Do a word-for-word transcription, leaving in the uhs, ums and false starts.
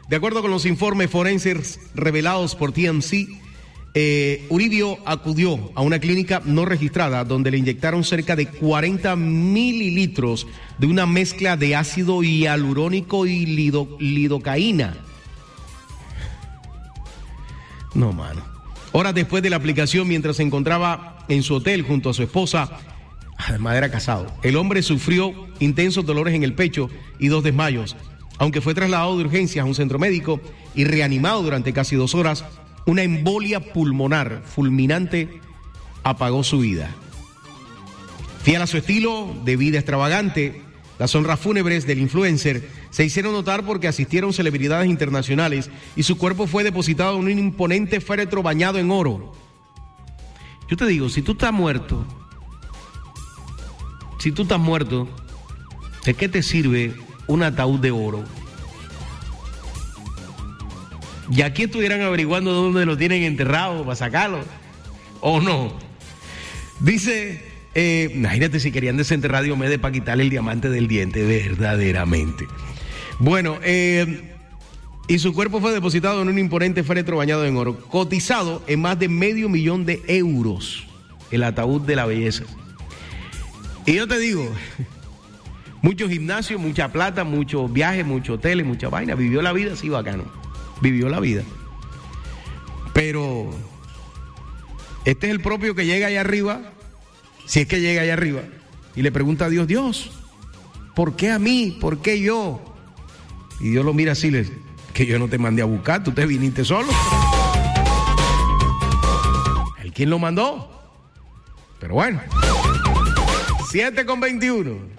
De acuerdo con los informes forenses revelados por T M C, eh, Uribe acudió a una clínica no registrada donde le inyectaron cerca de cuarenta mililitros de una mezcla de ácido hialurónico y lido, lidocaína. No, mano. Horas después de la aplicación, mientras se encontraba en su hotel junto a su esposa, además era casado, el hombre sufrió intensos dolores en el pecho y dos desmayos. Aunque fue trasladado de urgencias a un centro médico y reanimado durante casi dos horas, una embolia pulmonar fulminante apagó su vida. Fiel a su estilo de vida extravagante, las honras fúnebres del influencer se hicieron notar porque asistieron celebridades internacionales y su cuerpo fue depositado en un imponente féretro bañado en oro. Yo te digo, si tú estás muerto, si tú estás muerto, ¿de qué te sirve un ataúd de oro? Y aquí estuvieran averiguando dónde lo tienen enterrado para sacarlo, ¿o no? Dice, eh, imagínate si querían desenterrar a Diomedes para quitarle el diamante del diente, verdaderamente. Bueno, eh, y su cuerpo fue depositado en un imponente féretro bañado en oro, cotizado en más de medio millón de euros, el ataúd de la belleza. Y yo te digo, mucho gimnasio, mucha plata, muchos viajes, muchos hoteles, mucha vaina, vivió la vida así bacano. Vivió la vida. Pero este es el propio que llega allá arriba, si es que llega allá arriba, y le pregunta a Dios, Dios, ¿por qué a mí? ¿Por qué yo? Y Dios lo mira así, le dice, que yo no te mandé a buscar, tú te viniste solo. ¿El quién lo mandó? Pero bueno, siete con veintiuno.